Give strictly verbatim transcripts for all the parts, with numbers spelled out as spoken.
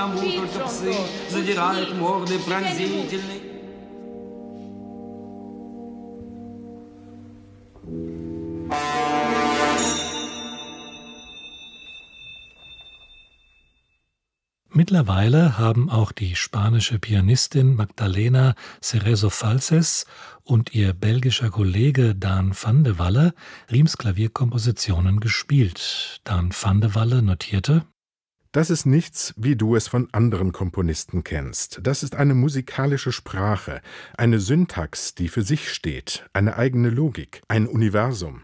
мука, как сын, задирает морды пронзительный. Mittlerweile haben auch die spanische Pianistin Magdalena Cerezo Falses und ihr belgischer Kollege Daan van de Walle Riems Klavierkompositionen gespielt. Daan van de Walle notierte: Das ist nichts, wie du es von anderen Komponisten kennst. Das ist eine musikalische Sprache, eine Syntax, die für sich steht, eine eigene Logik, ein Universum.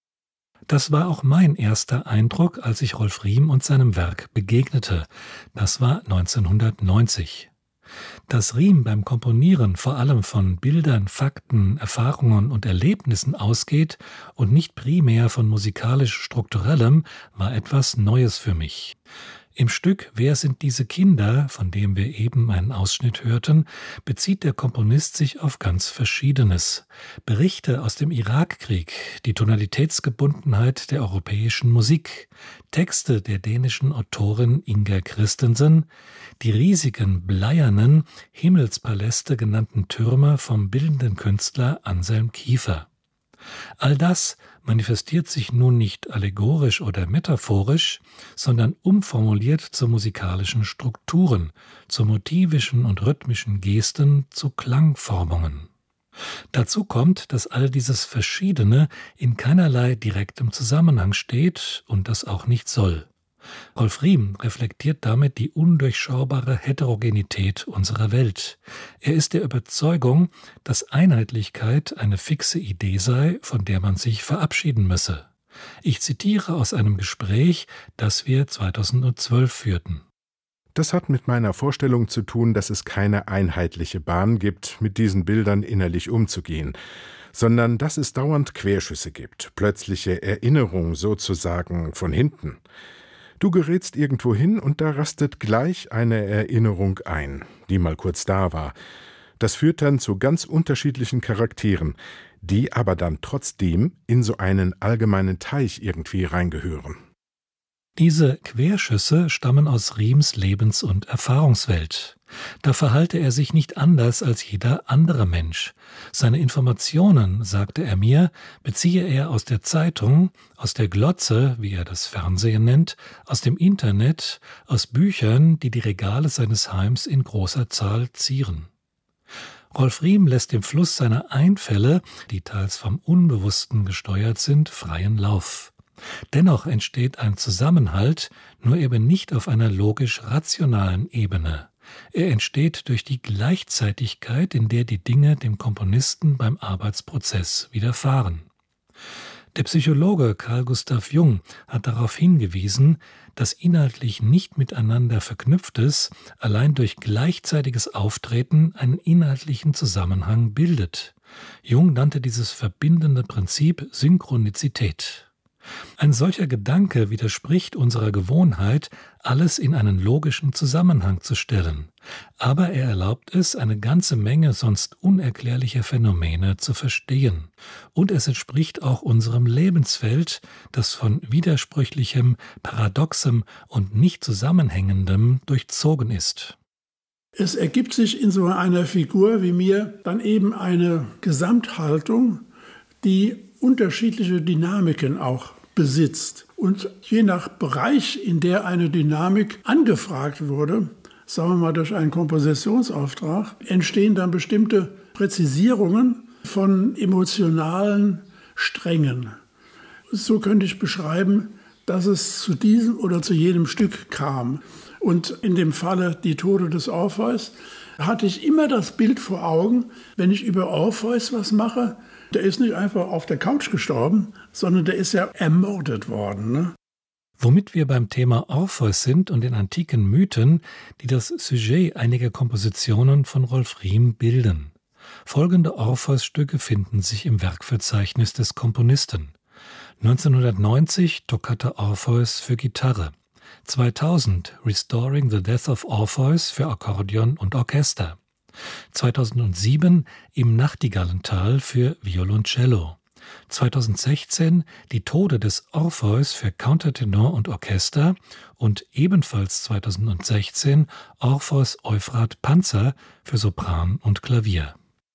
Das war auch mein erster Eindruck, als ich Rolf Riem und seinem Werk begegnete. Das war neunzehnhundertneunzig. Dass Riem beim Komponieren vor allem von Bildern, Fakten, Erfahrungen und Erlebnissen ausgeht und nicht primär von musikalisch-strukturellem, war etwas Neues für mich. Im Stück »Wer sind diese Kinder?«, von dem wir eben einen Ausschnitt hörten, bezieht der Komponist sich auf ganz Verschiedenes. Berichte aus dem Irakkrieg, die Tonalitätsgebundenheit der europäischen Musik, Texte der dänischen Autorin Inger Christensen, die riesigen, bleiernen, Himmelspaläste genannten Türme vom bildenden Künstler Anselm Kiefer. All das manifestiert sich nun nicht allegorisch oder metaphorisch, sondern umformuliert zu musikalischen Strukturen, zu motivischen und rhythmischen Gesten, zu Klangformungen. Dazu kommt, dass all dieses Verschiedene in keinerlei direktem Zusammenhang steht und das auch nicht soll. Rolf Riem reflektiert damit die undurchschaubare Heterogenität unserer Welt. Er ist der Überzeugung, dass Einheitlichkeit eine fixe Idee sei, von der man sich verabschieden müsse. Ich zitiere aus einem Gespräch, das wir zweitausendzwölf führten. Das hat mit meiner Vorstellung zu tun, dass es keine einheitliche Bahn gibt, mit diesen Bildern innerlich umzugehen, sondern dass es dauernd Querschüsse gibt, plötzliche Erinnerung sozusagen von hinten. Du gerätst irgendwo hin und da rastet gleich eine Erinnerung ein, die mal kurz da war. Das führt dann zu ganz unterschiedlichen Charakteren, die aber dann trotzdem in so einen allgemeinen Teich irgendwie reingehören. Diese Querschüsse stammen aus Riems Lebens- und Erfahrungswelt. Da verhalte er sich nicht anders als jeder andere Mensch. Seine Informationen, sagte er mir, beziehe er aus der Zeitung, aus der Glotze, wie er das Fernsehen nennt, aus dem Internet, aus Büchern, die die Regale seines Heims in großer Zahl zieren. Rolf Riem lässt dem Fluss seiner Einfälle, die teils vom Unbewussten gesteuert sind, freien Lauf. Dennoch entsteht ein Zusammenhalt, nur eben nicht auf einer logisch-rationalen Ebene. Er entsteht durch die Gleichzeitigkeit, in der die Dinge dem Komponisten beim Arbeitsprozess widerfahren. Der Psychologe Carl Gustav Jung hat darauf hingewiesen, dass inhaltlich nicht miteinander Verknüpftes allein durch gleichzeitiges Auftreten einen inhaltlichen Zusammenhang bildet. Jung nannte dieses verbindende Prinzip Synchronizität. Ein solcher Gedanke widerspricht unserer Gewohnheit, alles in einen logischen Zusammenhang zu stellen. Aber er erlaubt es, eine ganze Menge sonst unerklärlicher Phänomene zu verstehen. Und es entspricht auch unserem Lebensfeld, das von Widersprüchlichem, Paradoxem und nicht Zusammenhängendem durchzogen ist. Es ergibt sich in so einer Figur wie mir dann eben eine Gesamthaltung, die unterschiedliche Dynamiken auch besitzt. Und je nach Bereich, in der eine Dynamik angefragt wurde, sagen wir mal durch einen Kompositionsauftrag, entstehen dann bestimmte Präzisierungen von emotionalen Strängen. So könnte ich beschreiben, dass es zu diesem oder zu jedem Stück kam. Und in dem Falle Die Tode des Orpheus hatte ich immer das Bild vor Augen, wenn ich über Orpheus was mache, der ist nicht einfach auf der Couch gestorben, sondern der ist ja ermordet worden. Ne? Womit wir beim Thema Orpheus sind und den antiken Mythen, die das Sujet einiger Kompositionen von Rolf Riem bilden. Folgende Orpheus-Stücke finden sich im Werkverzeichnis des Komponisten. neunzehnhundertneunzig Toccata Orpheus für Gitarre. zweitausend Restoring the Death of Orpheus für Akkordeon und Orchester. zweitausendsieben Im Nachtigallental für Violoncello. zweitausendsechzehn Die Tode des Orpheus für Countertenor und Orchester und ebenfalls zweitausendsechzehn Orpheus Euphrat Panzer für Sopran und Klavier.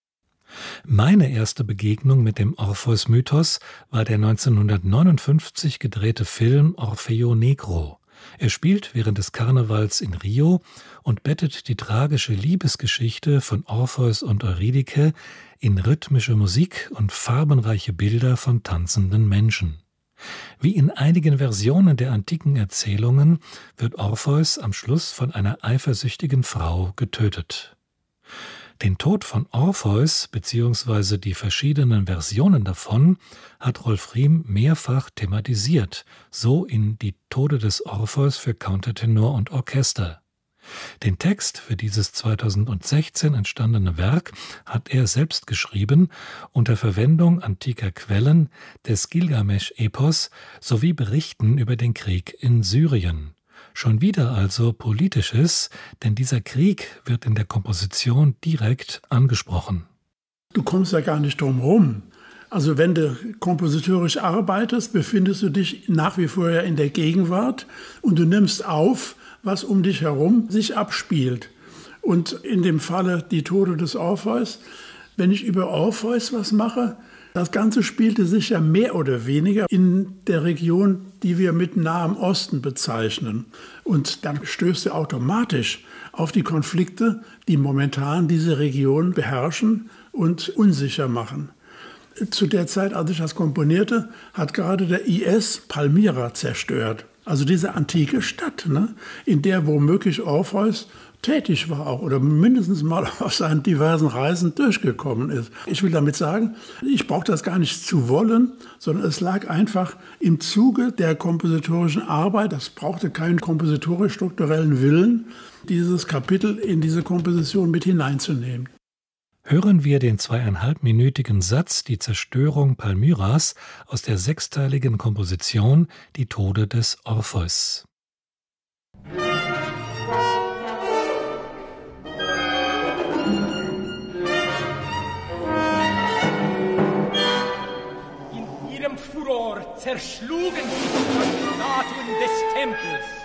Meine erste Begegnung mit dem Orpheus-Mythos war der neunzehnhundertneunundfünfzig gedrehte Film Orfeo Negro. Er spielt während des Karnevals in Rio und bettet die tragische Liebesgeschichte von Orpheus und Eurydike in rhythmische Musik und farbenreiche Bilder von tanzenden Menschen. Wie in einigen Versionen der antiken Erzählungen wird Orpheus am Schluss von einer eifersüchtigen Frau getötet. Den Tod von Orpheus bzw. die verschiedenen Versionen davon hat Rolf Riem mehrfach thematisiert, so in Die Tode des Orpheus für Countertenor und Orchester. Den Text für dieses zweitausendsechzehn entstandene Werk hat er selbst geschrieben, unter Verwendung antiker Quellen, des Gilgamesch-Epos sowie Berichten über den Krieg in Syrien. Schon wieder also Politisches, denn dieser Krieg wird in der Komposition direkt angesprochen. Du kommst ja gar nicht drum rum. Also wenn du kompositorisch arbeitest, befindest du dich nach wie vor ja in der Gegenwart und du nimmst auf, was um dich herum sich abspielt. Und in dem Falle Die Tode des Orpheus, wenn ich über Orpheus was mache, das Ganze spielte sich ja mehr oder weniger in der Region, die wir mit Nahem Osten bezeichnen. Und dann stößt du automatisch auf die Konflikte, die momentan diese Region beherrschen und unsicher machen. Zu der Zeit, als ich das komponierte, hat gerade der I S Palmyra zerstört. Also diese antike Stadt, ne, in der womöglich Orpheus tätig war auch oder mindestens mal auf seinen diversen Reisen durchgekommen ist. Ich will damit sagen, ich brauche das gar nicht zu wollen, sondern es lag einfach im Zuge der kompositorischen Arbeit, das brauchte keinen kompositorisch-strukturellen Willen, dieses Kapitel in diese Komposition mit hineinzunehmen. Hören wir den zweieinhalbminütigen Satz Die Zerstörung Palmyras aus der sechsteiligen Komposition Die Tode des Orpheus. In ihrem Furor zerschlugen die Statuen des Tempels.